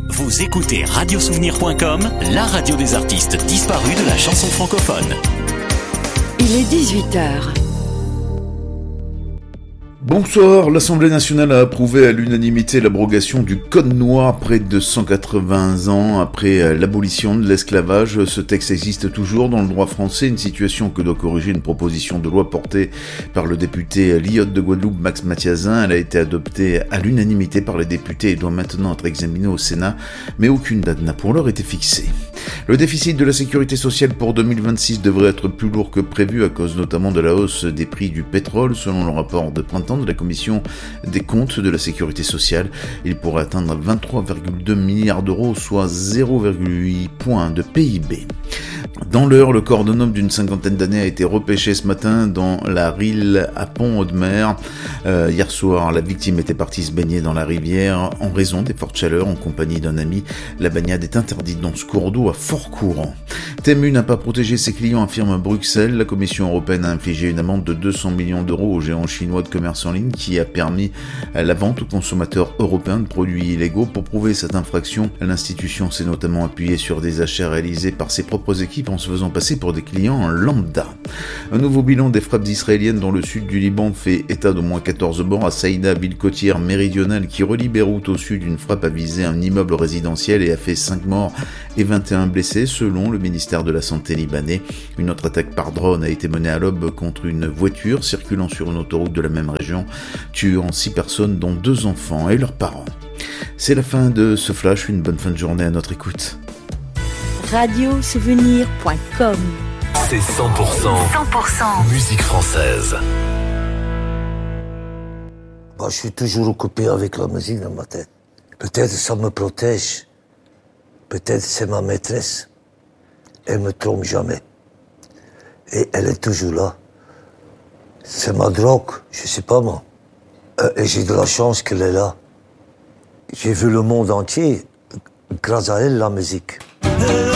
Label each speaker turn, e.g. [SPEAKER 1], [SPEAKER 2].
[SPEAKER 1] Vous écoutez radiosouvenir.com, la radio des artistes disparus de la chanson francophone.
[SPEAKER 2] Il est 18h.
[SPEAKER 3] Bonsoir, l'Assemblée nationale a approuvé à l'unanimité l'abrogation du Code noir près de 180 ans après l'abolition de l'esclavage. Ce texte existe toujours dans le droit français, une situation que doit corriger une proposition de loi portée par le député Lyotte de Guadeloupe, Max Mathiazin. Elle a été adoptée à l'unanimité par les députés et doit maintenant être examinée au Sénat, mais aucune date n'a pour l'heure été fixée. Le déficit de la sécurité sociale pour 2026 devrait être plus lourd que prévu à cause notamment de la hausse des prix du pétrole. Selon le rapport de printemps de la Commission des comptes de la sécurité sociale, il pourrait atteindre 23,2 milliards d'euros, soit 0,8 points de PIB. Dans l'Eure, le corps d'un homme d'une cinquantaine d'années a été repêché ce matin dans la Rille à Pont-Audemer. Hier soir, la victime était partie se baigner dans la rivière en raison des fortes chaleurs en compagnie d'un ami. La baignade est interdite dans ce cours d'eau à fort courant. Temu n'a pas protégé ses clients, affirme Bruxelles. La Commission européenne a infligé une amende de 200 millions d'euros au géant chinois de commerce en ligne qui a permis la vente aux consommateurs européens de produits illégaux. Pour prouver cette infraction, l'institution s'est notamment appuyée sur des achats réalisés par ses propres équipes en se faisant passer pour des clients lambda. Un nouveau bilan des frappes israéliennes dans le sud du Liban fait état d'au moins 14 morts à Saïda, ville côtière méridionale qui relie Beyrouth au sud. Une frappe a visé un immeuble résidentiel et a fait 5 morts et 21 blessés selon le ministère de la Santé libanais. Une autre attaque par drone a été menée à l'aube contre une voiture circulant sur une autoroute de la même région, tuant 6 personnes dont 2 enfants et leurs parents. C'est la fin de ce flash, une bonne fin de journée à notre écoute.
[SPEAKER 2] Radiosouvenir.com.
[SPEAKER 4] C'est 100% musique française.
[SPEAKER 5] Moi, je suis toujours occupé avec la musique dans ma tête. Peut-être ça me protège. Peut-être c'est ma maîtresse. Elle me trompe jamais. Et elle est toujours là. C'est ma drogue, je sais pas moi. Et j'ai de la chance qu'elle est là. J'ai vu le monde entier grâce à elle, la musique.